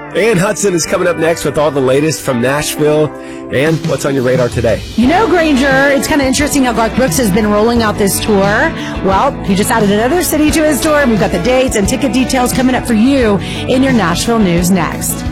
Ann Hudson is coming up next with all the latest from Nashville. And what's on your radar today? You know, Granger, it's kind of interesting how Garth Brooks has been rolling out this tour. Well, he just added another city to his tour. We've got the dates and ticket details coming up for you in your Nashville news next.